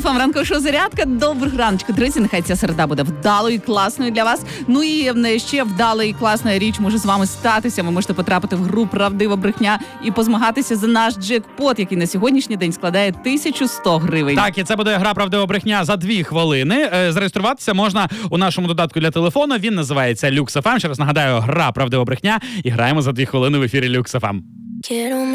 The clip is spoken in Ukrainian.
ФМ, ранкова шоу «Зарядка». Доброго раночку, друзі. Нехай ця середа буде вдалою і класною для вас. Ну і ще вдала і класна річ може з вами статися. Ви можете потрапити в гру «Правдива брехня» і позмагатися за наш джекпот, який на сьогоднішній день складає 1100 гривень. Так, і це буде гра «Правдива брехня» за 2 хвилини. Зареєструватися можна у нашому додатку для телефону. Він називається Lux FM. Ще раз нагадаю, гра «Правдива брехня». І граємо за 2 хвилини в ефірі Lux FM.